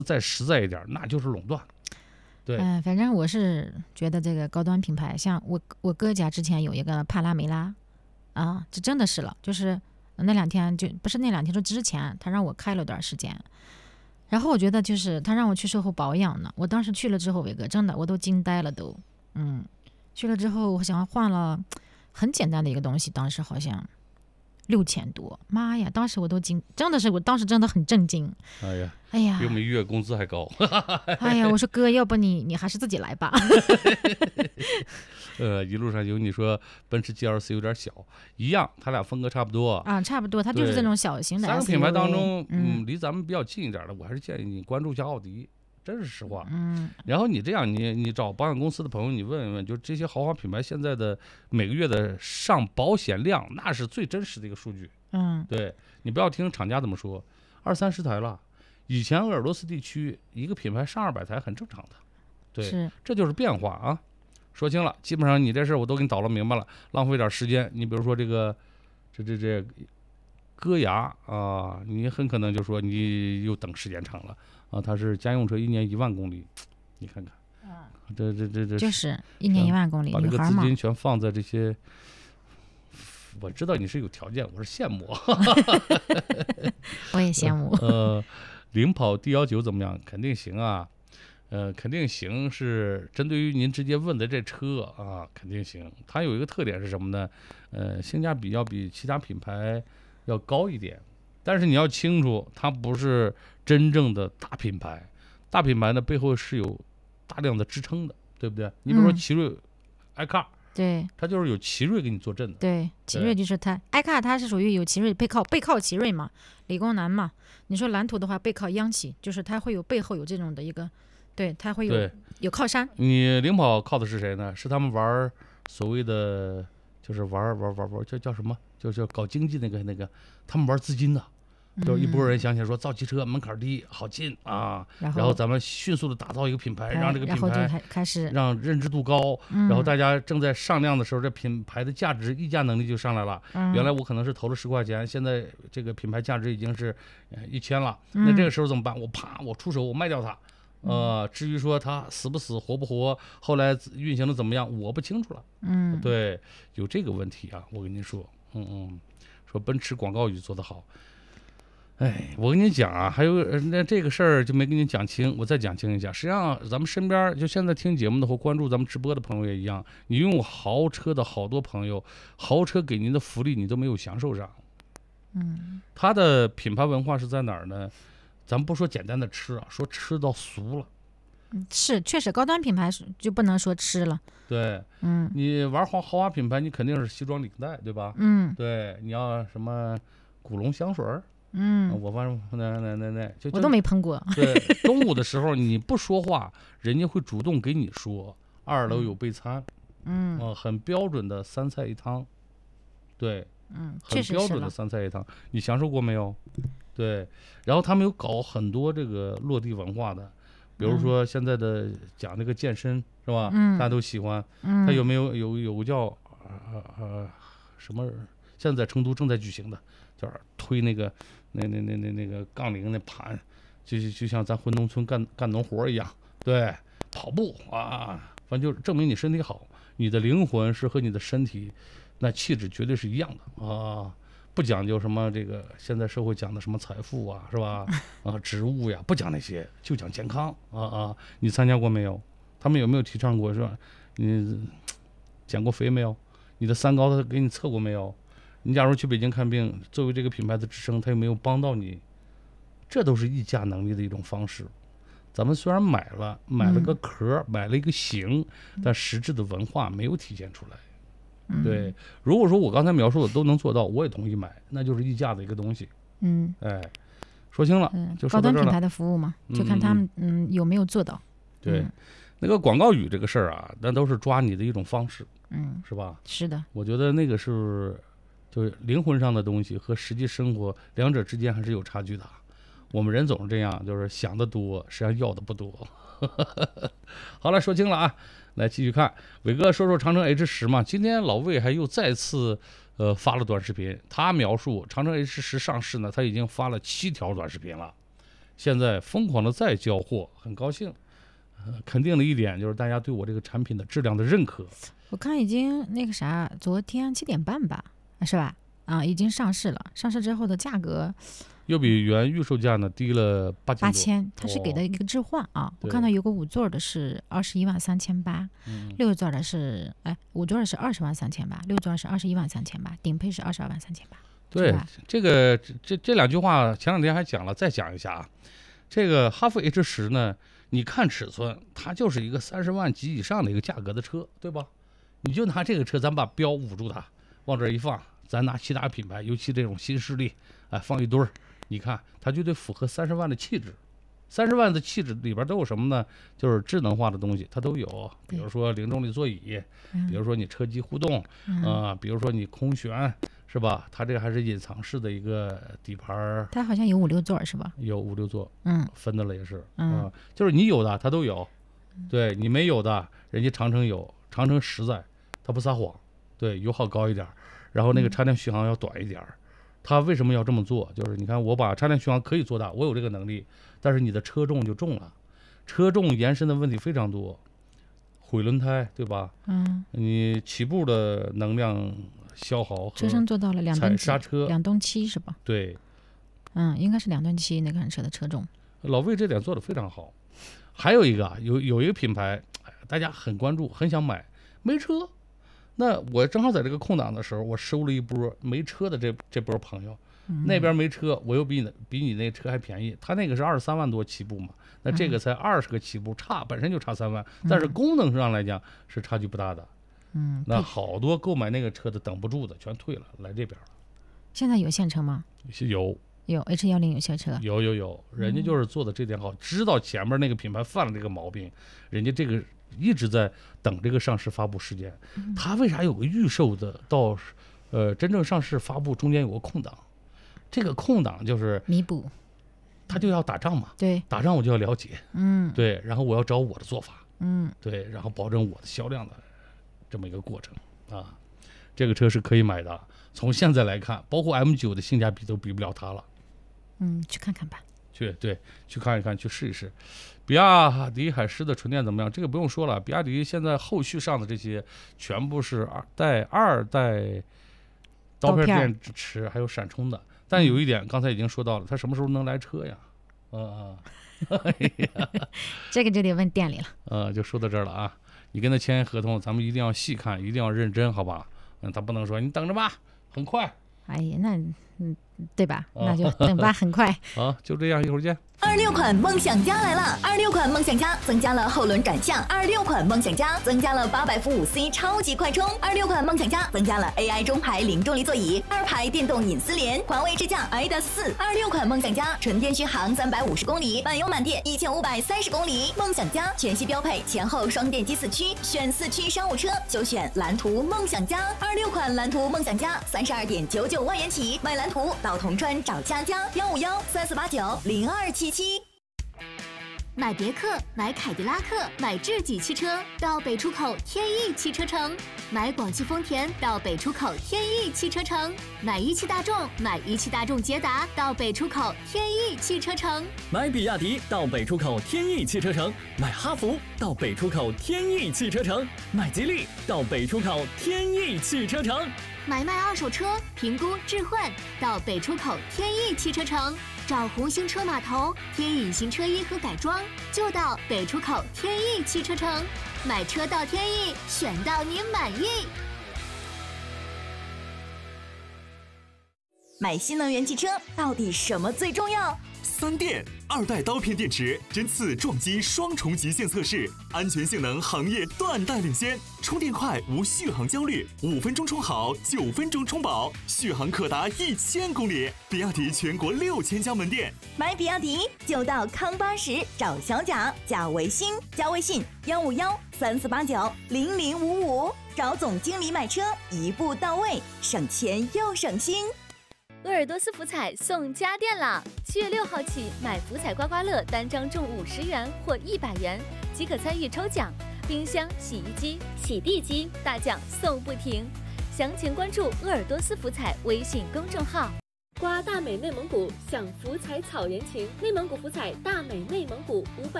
再实在一点，那就是垄断。对， 反正我是觉得这个高端品牌，像我哥家之前有一个帕拉梅拉啊，这真的是了，就是那两天就不是那两天，说之前他让我开了段时间，然后我觉得就是他让我去售后保养呢，我当时去了之后，伟哥真的我都惊呆了都，去了之后我想换了很简单的一个东西，当时好像6000多，妈呀！当时我都惊，真的是我当时真的很震惊。哎呀， 比我们月工资还高。 哎呀，我说哥，要不你还是自己来吧。 一路上有你说奔驰 GLC 有点小，一样，它俩风格差不多啊，差不多，它就是这种小型的 SUV。 3个品牌当中，离咱们比较近一点的，我还是建议你关注一下奥迪。真是实话，然后你这样，你找保险公司的朋友，你问一问，就这些豪华品牌现在的每个月的上保险量，那是最真实的一个数据。对，你不要听厂家怎么说，20-30台了，以前鄂尔多斯地区一个品牌上200台很正常的。对，这就是变化啊。说清了，基本上你这事我都给你导了明白了，浪费点时间。你比如说这歌雅啊，你很可能就说你又等时间长了啊。它是家用车，1年1万公里，你看看，这就是1年1万公里， 把这个资金全放在这些。我知道你是有条件，我是羡慕。 我也羡慕。 领跑 D19怎么样？肯定行啊。肯定行是针对于您直接问的这车啊，肯定行。它有一个特点是什么呢？性价比要比其他品牌要高一点，但是你要清楚，它不是真正的大品牌。大品牌呢背后是有大量的支撑的，对不对？你比如说奇瑞、iCar， 对， 它就是有奇瑞给你坐镇的。 对，奇瑞就是它，iCar它是属于有奇瑞背靠奇瑞嘛，理工男嘛。你说蓝图的话，背靠央企，就是它会有背后有这种的一个。对，它会有靠山。你领跑靠的是谁呢？是他们玩所谓的，就是玩叫什么？叫搞经济那个，他们玩资金的，就是一波人想起来说造汽车门槛低，好进啊，然后咱们迅速的打造一个品牌，让这个品牌开始让认知度高，然后大家正在上量的时候，这品牌的价值溢价能力就上来了。原来我可能是投了10块钱，现在这个品牌价值已经是1000了，那这个时候怎么办？我出手，我卖掉它。至于说它死不死活不活，后来运行的怎么样，我不清楚了。对，有这个问题啊，我跟您说，说奔驰广告语做得好。我跟你讲啊，还有那这个事儿就没跟你讲清，我再讲清一下。实际上咱们身边就现在听节目的或关注咱们直播的朋友也一样，你拥有豪车的好多朋友，豪车给您的福利你都没有享受上。它的品牌文化是在哪儿呢？咱们不说简单的吃啊，说吃到俗了。 是，确实高端品牌就不能说吃了。 对，你玩豪华品牌，你肯定是西装领带，对吧？对，你要什么古龙香水儿，我反正那我都没碰过。 对，中午的时候你不说话，人家会主动给你说。2楼有备餐，很标准的3菜1汤，对，很标准的3菜1汤，你享受过没有？对，然后他们有搞很多这个落地文化的，比如说现在的讲这个健身是吧？大家都喜欢。他有没有个叫什么？现在在成都正在举行的，叫推那个杠铃那盘，就像咱回农村干农活一样。对，跑步啊，反正就是证明你身体好，你的灵魂是和你的身体那气质绝对是一样的啊。不讲究什么这个现在社会讲的什么财富啊，是吧？职务呀，不讲那些，就讲健康啊。你参加过没有？他们有没有提倡过是吧？你减过肥没有？你的3高他给你测过没有？你假如去北京看病，作为这个品牌的支撑，他有没有帮到你？这都是议价能力的一种方式。咱们虽然买了个壳，买了一个形，但实质的文化没有体现出来。对，如果说我刚才描述的都能做到，我也同意买，那就是溢价的一个东西。说清了，就说到这儿了。 高端品牌的服务嘛，就看他们有没有做到。 对，那个广告语这个事儿啊，那都是抓你的一种方式，是吧？ 是的， 我觉得那个是就是灵魂上的东西和实际生活两者之间还是有差距的。我们人总是这样，就是想的多，实际上要的不多。好了，说清了啊。来继续看，伟哥说说长城 H10嘛。今天老魏还又再次发了短视频，他描述长城 H10上市呢，他已经发了7条短视频了。 现在疯狂的在交货，很高兴。肯定的一点就是大家对我这个产品的质量的认可。 我看已经那个啥，昨天7点半吧，是吧？啊，已经上市了。上市之后的价格又比原预售价呢低了 8000，它是给的一个置换啊。我看到有个5座的是213800，6座的是5座的是203800，6座是213800，顶配是223800。 对，这两句话前两天还讲了，再讲一下啊。这个哈弗 H10呢，你看尺寸，它就是一个30万及以上的一个价格的车，对吧？你就拿这个车，咱把标捂住它，往这一放，咱拿其他品牌，尤其这种新势力，放一堆儿，你看它就得符合30万的气质。30万的气质里边都有什么呢？就是智能化的东西，它都有，比如说零重力座椅，比如说你车机互动，比如说你空悬。是吧？它这个还是隐藏式的一个底盘，它好像有5、6座是吧？ 有5、6座，分的了也是， 就是你有的它都有，对你没有的，人家长城有，长城实在，它不撒谎，对，油耗高一点，然后那个插电续航要短一点，它为什么要这么做？就是你看我把插电续航可以做大，我有这个能力，但是你的车重就重了，车重延伸的问题非常多，毁轮胎，对吧？你起步的能量。消耗和车身做到了2吨刹车 2吨7是吧？ 对， 应该是2吨7那款车的车重。 老魏这点做得非常好。还有一个有一个品牌，大家很关注，很想买，没车。那我正好在这个空档的时候，我收了一波没车的这波朋友，那边没车，我又比你那车还便宜。他那个是23万多起步嘛，那这个才20个起步，本身就差3万，但是功能上来讲是差距不大的。那好多购买那个车的等不住的全退了，来这边了。 现在有现车吗？ 有 H10有现车。 有，人家就是做的这点好，知道前面那个品牌犯了这个毛病，人家这个一直在等这个上市发布时间。他为啥有个预售的到真正上市发布中间有个空档？这个空档就是弥补， 他就要打仗嘛。 对， 打仗我就要了解。对，然后我要找我的做法。对，然后保证我的销量的。这么一个过程啊，这个车是可以买的。从现在来看，包括 M9 的性价比都比不了它了。 去看看吧。 去看一看，去试一试。比亚迪海狮的纯电怎么样？这个不用说了，比亚迪现在后续上的这些全部是二代刀片电池，还有闪充的。但有一点，刚才已经说到了，它什么时候能来车呀？ 这个就得问店里了。 就说到这儿了啊。你跟他签合同，咱们一定要细看，一定要认真，好吧？他不能说你等着吧，很快。 哎呀，那对吧？那就等吧，很快。 好，就这样，一会儿见。 26款梦想家来了！26款梦想家增加了后轮转向，26款梦想家增加了800伏5C 超级快充，26款梦想家增加了 AI 中排零重力座椅，2排电动隐私联，环卫支架 IDAS4。26款梦想家纯电续航350公里，满油满电1530公里。梦想家全系标配前后双电机4驱，选4驱商务车就选蓝图梦想家。26款蓝图梦想家32.99万元起，买蓝图到铜川找佳佳15134890277。 买别克，买凯迪拉克，买智己汽车到北出口天翼汽车城；买广汽丰田到北出口天翼汽车城；买一汽大众，买一汽大众捷达到北出口天翼汽车城； 买比亚迪到北出口天翼汽车城；买哈弗到北出口天翼汽车城；买吉利到北出口天翼汽车城； 买卖二手车，评估置换到北出口天翼汽车城。找红星车码头添隐形车衣和改装，就到北出口天翼汽车城。买车到天翼，选到你满意。 买新能源汽车到底什么最重要 ？3电2代刀片电池针刺撞击双重极限测试，安全性能行业断代领先，充电快无续航焦虑，5分钟充好，9分钟充饱，续航可达1000公里。比亚迪全国6000家门店， 买比亚迪就到康80找小贾，加微信15134890055，找总经理买车，一步到位，省钱又省心。 鄂尔多斯福彩送家电啦！7月6号起，买福彩刮刮乐单张中50元或100元，即可参与抽奖。冰箱、洗衣机、洗地机大奖送不停。详情关注鄂尔多斯福彩微信公众号。 刮大美内蒙古，享福彩草原情。内蒙古福彩大美内蒙古500